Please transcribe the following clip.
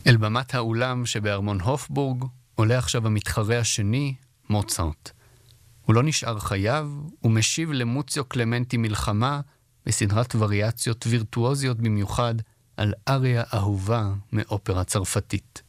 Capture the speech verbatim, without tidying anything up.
אל במת האולם שבארמון הופבורג עולה עכשיו המתחרה השני, מוצרט. הוא לא נשאר חייו, הוא משיב למוציו קלמנטי מלחמה בסדרת וריאציות וירטואוזיות במיוחד על אריה אהובה מאופרה צרפתית.